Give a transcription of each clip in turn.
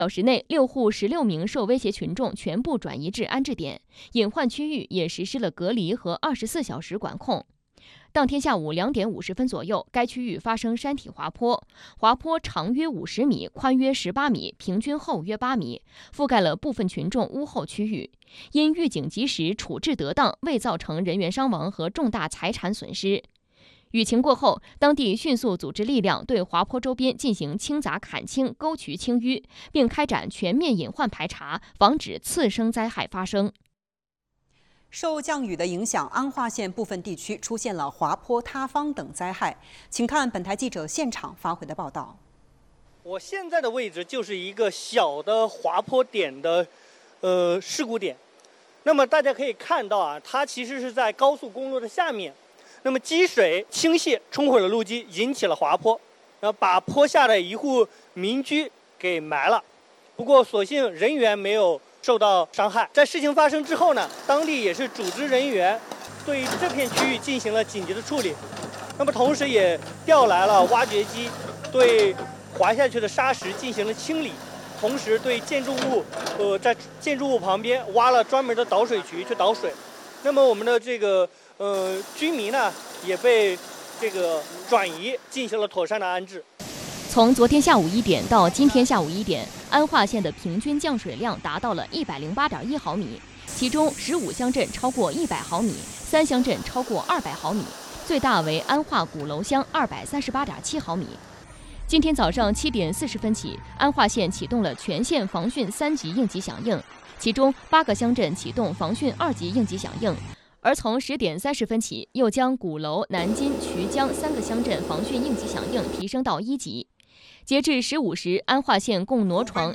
小时内，6户16名受威胁群众全部转移至安置点，隐患区域也实施了隔离和24小时管控。当天下午2点50分左右，该区域发生山体滑坡，滑坡长约50米，宽约18米，平均厚约8米，覆盖了部分群众屋后区域。因预警及时，处置得当，未造成人员伤亡和重大财产损失。雨情过后，当地迅速组织力量对滑坡周边进行清杂砍清、沟渠清淤，并开展全面隐患排查，防止次生灾害发生。 受降雨的影响，安化县部分地区出现了滑坡、塌方等灾害。请看本台记者现场发回的报道。 我现在的位置就是一个小的滑坡点的事故点。那么大家可以看到啊，它其实是在高速公路的下面。那么积水倾泻冲毁了路基，引起了滑坡，然后把坡下的一户民居给埋了。不过所幸人员没有受到伤害。在事情发生之后呢，当地也是组织人员对这片区域进行了紧急的处理，那么同时也调来了挖掘机，对滑下去的沙石进行了清理，同时对建筑物在建筑物旁边挖了专门的导水渠去导水。那么我们的这个居民呢也被这个转移进行了妥善的安置。 从昨天下午1点到今天下午1点，安化县的平均降水量达到了108.1毫米，其中15乡镇超过100毫米，3乡镇超过200毫米，最大为安化鼓楼乡238.7毫米。今天早上7点40分起，安化县启动了全县防汛3级应急响应，其中8个乡镇启动防汛2级应急响应。而从10点30分起，又将鼓楼、南津、衢江3个乡镇防汛应急响应提升到1级。截至15时，安化县共挪床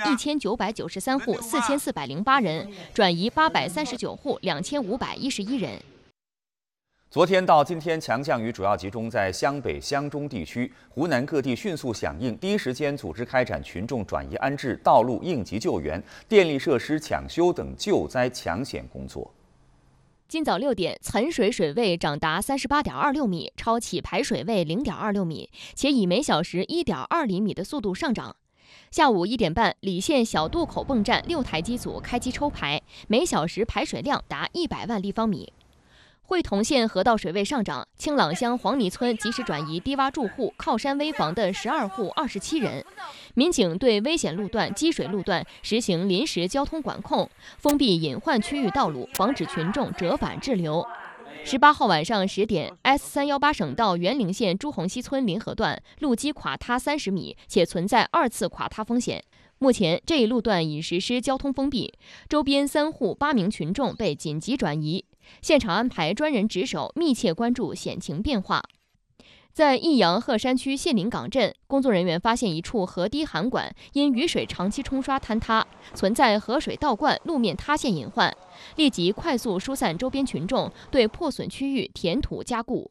1993户4408人，转移839户2511人。 昨天到今天，强降雨主要集中在湘北、湘中地区，湖南各地迅速响应，第一时间组织开展群众转移安置、道路应急救援、电力设施抢修等救灾抢险工作。 今早6点，岑水水位涨达38.26米，超起排水位0.26米，且以每小时1.2厘米的速度上涨。下午1点半，澧县小渡口泵站6台机组开机抽排，每小时排水量达100万立方米。会同县河道水位上涨，清朗乡黄泥村及时转移低洼住户、靠山危房的12户27人。民警对危险路段、积水路段实行临时交通管控，封闭隐患区域道路，防止群众折返滞留。18号晚上10点 ，S318省道沅陵县朱洪溪村临河段路基垮塌30米，且存在2次垮塌风险。目前这一路段已实施交通封闭，周边3户8名群众被紧急转移。现场安排专人值守，密切关注险情变化。在益阳鹤山区谢林岗镇，工作人员发现一处河堤涵管因雨水长期冲刷坍塌，存在河水倒灌、路面塌陷隐患，立即快速疏散周边群众，对破损区域填土加固。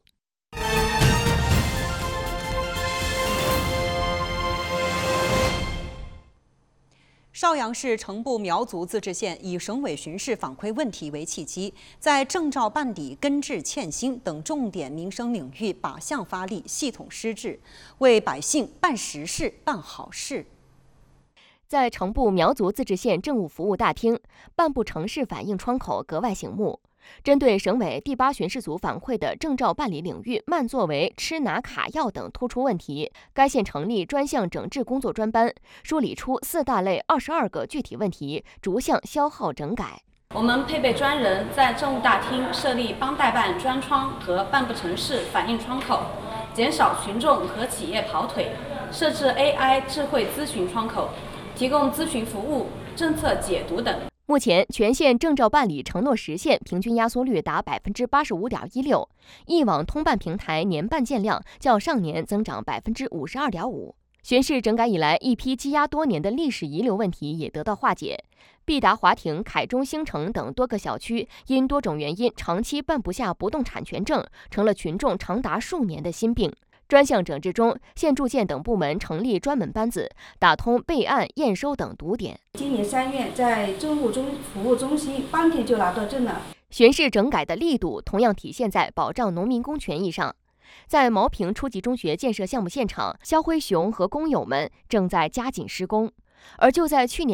邵阳市城部苗族自治县以省委巡视反馈问题为契机，在证照办理、根治欠薪等重点民生领域靶向发力，系统施治，为百姓办实事、办好事。 在城部苗族自治县政务服务大厅，办部城市反映窗口格外醒目。针对省委第8巡视组反馈的证照办理领域慢作为、吃拿卡要等突出问题，该县成立专项整治工作专班，梳理出4大类22个具体问题，逐项消耗整改。 我们配备专人在政务大厅设立帮代办专窗和办部城市反映窗口，减少群众和企业跑腿，设置 AI 智慧咨询窗口，提供咨询服务、政策解读等。 目前，全县证照办理承诺实现平均压缩率达85.16%，一网通办平台年办件量较上年增长52.5%。巡视整改以来，一批积压多年的历史遗留问题也得到化解。毕达华庭、凯中兴城等多个小区因多种原因长期办不下不动产权证，成了群众长达数年的心病。专项整治中，县住建等部门成立专门班子，打通备案、验收等堵点。 今年3月，在政务服务中心当天就拿到证了。 巡视整改的力度同样体现在保障农民工权益上。在毛坪初级中学建设项目现场，肖辉雄和工友们正在加紧施工，而就在去年